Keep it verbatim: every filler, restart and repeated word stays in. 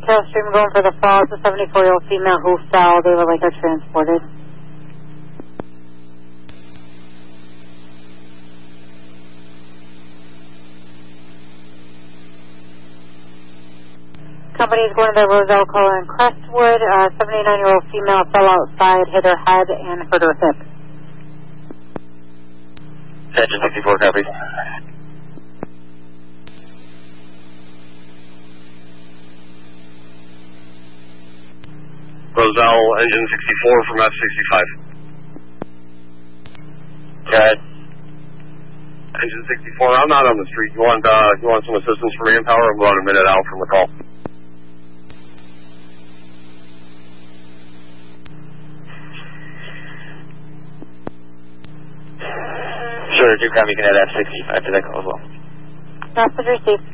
Tailstream going for the falls, a seventy-four-year-old female who fell. They would like her transported. Company is going to the Roselle Color in Crestwood. Uh, seventy-nine-year-old female fell outside, hit her head, and hurt her hip. Engine sixty-four, copy. Roselle, engine sixty-four from F sixty-five. Go ahead. Engine sixty-four, I'm not on the street. You want uh, you want some assistance from manpower? I'm about a minute out from the call. Sure, do come. You can add F sixty-five to that call as well. Message received.